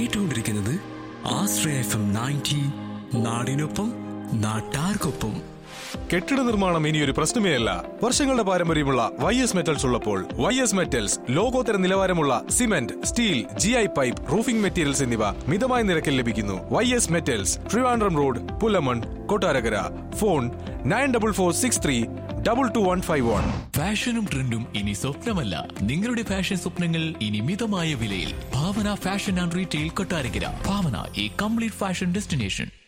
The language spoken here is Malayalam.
കേട്ടുകൊണ്ടിരിക്കുന്നത് ആശ്രയ FM 90 നാടിനൊപ്പം നാട്ടാർക്കൊപ്പം. കെട്ടിട നിർമ്മാണം ഇനിയൊരു പ്രശ്നമേ അല്ല. വർഷങ്ങളുടെ പാരമ്പര്യമുള്ള YS മെറ്റൽസ് ഉള്ളപ്പോൾ YS മെറ്റൽസ് ലോകോത്തര നിലവാരമുള്ള cement, steel, GI pipe, roofing materials എന്നിവ മിതമായ നിരക്കിൽ ലഭിക്കുന്നു. YS metals, Trivandrum road, Pullamon, Kottarakkara. Phone 9446322151. ഫാഷനും ട്രെൻഡും ഇനി സ്വപ്നമല്ല, നിങ്ങളുടെ ഫാഷൻ സ്വപ്നങ്ങൾ ഇനി മിതമായ വിലയിൽ. ഭാവന fashion and retail, Kottarakkara. Bhavana, A complete fashion destination.